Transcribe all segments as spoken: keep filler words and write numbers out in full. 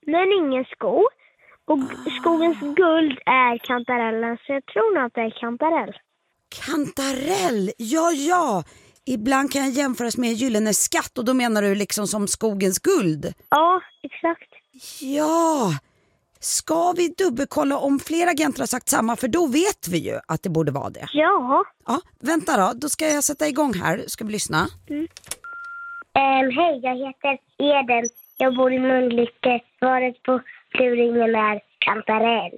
men ingen sko. Och skogens guld är kantarellen, så jag tror nog att det är kantarell. Kantarell, ja ja. Ibland kan jag jämföras med gyllene skatt och då menar du liksom som skogens guld. Ja, exakt. Ja, ska vi dubbelkolla om flera agenter har sagt samma, för då vet vi ju att det borde vara det. Ja. Ja, vänta då, då ska jag sätta igång här, ska vi lyssna. Mm. Um, hej, jag heter Eden. Jag bor i Mölnlycke. Svaret på luringen är kantarell.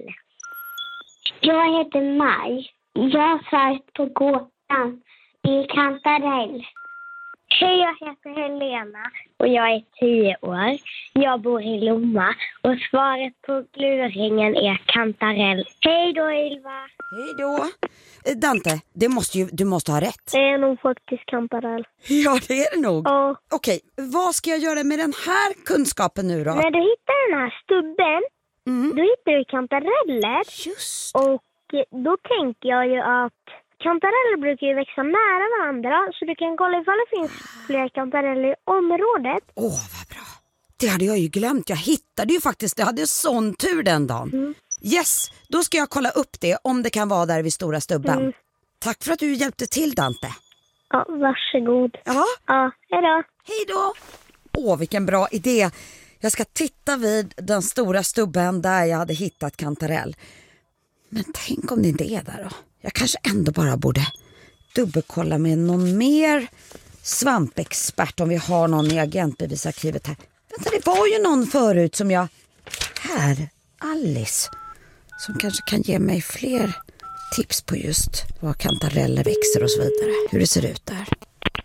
Jag heter Maj. Jag har svaret på gåtan. Det är kantarell. Hej, jag heter Helena och jag är tio år. Jag bor i Lomma och svaret på luringen är kantarell. Hej då, Ylva. Hej då. Dante, det måste ju, du måste ha rätt. Det är nog faktiskt kantarell. Ja, det är det nog. Ja. Okej, vad ska jag göra med den här kunskapen nu då? När du hittar den här stubben, mm. då hittar du kantareller. Just. Och då tänker jag ju att kantareller brukar ju växa nära varandra, så du kan kolla ifall det finns fler kantareller i området. Åh, oh, vad bra. Det hade jag ju glömt. Jag hittade ju faktiskt, jag hade sån tur den dagen. Mm. Yes, då ska jag kolla upp det om det kan vara där vid stora stubben. Mm. Tack för att du hjälpte till, Dante. Ja, varsågod. Ja, ja hej då. Hej då. Åh, vilken bra idé. Jag ska titta vid den stora stubben där jag hade hittat kantarell. Men tänk om det inte är där då. Jag kanske ändå bara borde dubbelkolla med någon mer svampexpert om vi har någon i agentbevisarkivet här. Vänta, det var ju någon förut som jag... Här, Alice. Som kanske kan ge mig fler tips på just var kantareller växer och så vidare. Hur det ser ut där.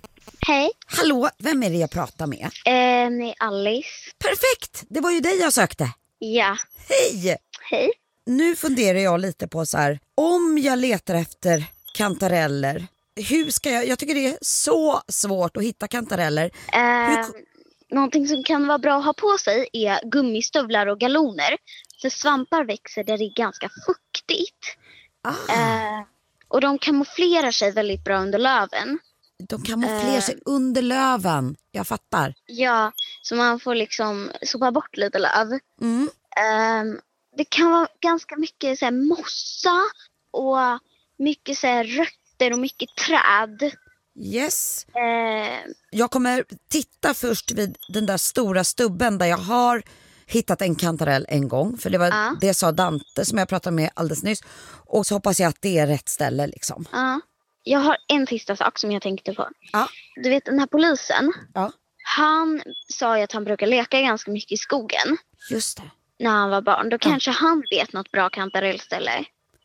Hej. Hallå, vem är det jag pratar med? Eh, nej, Alice. Perfekt, det var ju dig jag sökte. Ja. Hej. Hej. Nu funderar jag lite på så här, om jag letar efter kantareller, hur ska jag, jag tycker det är så svårt att hitta kantareller. Eh, hur... Någonting som kan vara bra att ha på sig är gummistövlar och galoner. För svampar växer där det är ganska fuktigt. Ah. Eh, och de kamouflerar sig väldigt bra under löven. De kamouflerar eh, sig under löven, jag fattar. Ja, så man får liksom sopa bort lite löv. Mm. Eh, Det kan vara ganska mycket så här, mossa och mycket så här, rötter och mycket träd. Yes. Eh. Jag kommer titta först vid den där stora stubben där jag har hittat en kantarell en gång. För det var ah. det sa Dante som jag pratade med alldeles nyss. Och så hoppas jag att det är rätt ställe liksom. Ja. Ah. Jag har en sista sak som jag tänkte på. Ah. Du vet den här polisen. Ah. Han sa ju att han brukar leka ganska mycket i skogen. Just det. När han var barn. Då kanske ja. han vet något bra kantarellställe.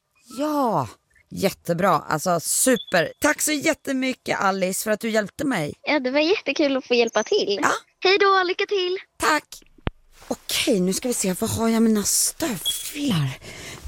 Ja, jättebra. Alltså super. Tack så jättemycket Alice för att du hjälpte mig. Ja, det var jättekul att få hjälpa till. Ja. Hej då, lycka till. Tack. Okej, nu ska vi se. Vad har jag mina stövlar?